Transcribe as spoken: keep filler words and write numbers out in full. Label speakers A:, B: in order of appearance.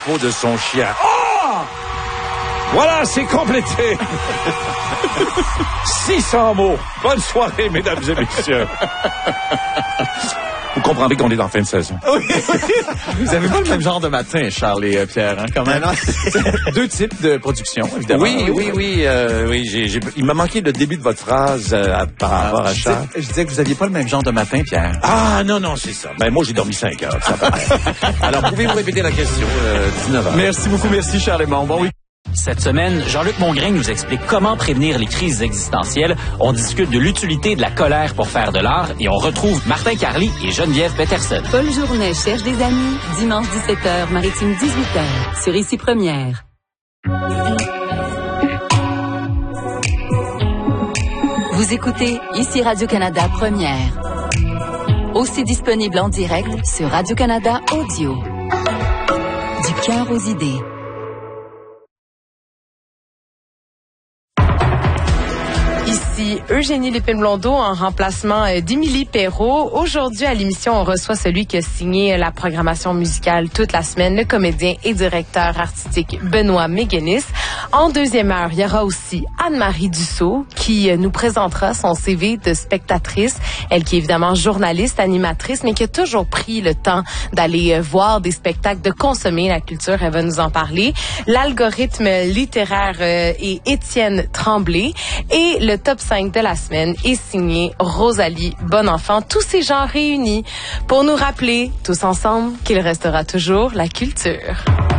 A: peau de son chien. Oh! Voilà, c'est complété. six cents mots. Bonne soirée, mesdames et messieurs. Vous comprendrez qu'on est en fin de saison.
B: Oui, oui. Vous avez pas le même genre de matin, Charles et euh, Pierre, hein, quand même. Deux types de production, évidemment.
A: Oui, oui, oui. Euh, oui j'ai, j'ai, il m'a manqué le début de votre phrase euh, par rapport à Charles.
B: Je disais que vous aviez pas le même genre de matin, Pierre.
A: Ah, non, non, c'est ça. Ben, moi, j'ai dormi cinq heures. Ça paraît. Alors, pouvez-vous répéter la question? Euh, dix-neuf heures.
B: Merci beaucoup, merci, Charles et Bon week-end.
C: Cette semaine, Jean-Luc Mongrain nous explique comment prévenir les crises existentielles. On discute de l'utilité de la colère pour faire de l'art et on retrouve Martin Carly et Geneviève Peterson.
D: Paul Journet cherche des amis. Dimanche dix-sept heures, Maritime dix-huit heures. Sur Ici Première. Vous écoutez Ici Radio-Canada Première. Aussi disponible en direct sur Radio-Canada Audio. Du cœur aux idées.
E: Ici Eugénie Lépine-Blondeau en remplacement d'Émilie Perrault. Aujourd'hui à l'émission, on reçoit celui qui a signé la programmation musicale toute la semaine, le comédien et directeur artistique Benoît Méguénis. En deuxième heure, il y aura aussi Anne-Marie Dussault qui nous présentera son C V de spectatrice. Elle qui est évidemment journaliste, animatrice, mais qui a toujours pris le temps d'aller voir des spectacles, de consommer la culture. Elle va nous en parler. L'algorithme littéraire euh, est Étienne Tremblay. Et le top cinq de la semaine est signé Rosalie Bonenfant. Tous ces gens réunis pour nous rappeler, tous ensemble, qu'il restera toujours la culture.